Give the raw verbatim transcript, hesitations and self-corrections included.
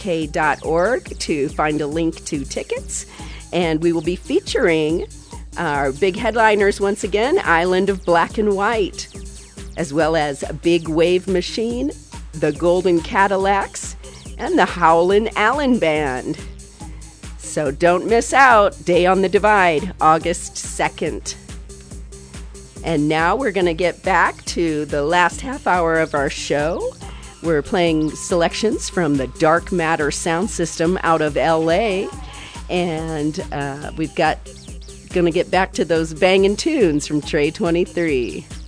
k dot org to find a link to tickets. And we will be featuring our big headliners once again, Island of Black and White, as well as Big Wave Machine, the Golden Cadillacs, and the Howlin' Allen Band. So don't miss out. Day on the Divide, August second. And now we're going to get back to the last half hour of our show. We're playing selections from the Dark Matter sound system out of L A. And uh, we've got going to get back to those banging tunes from Trey twenty-three.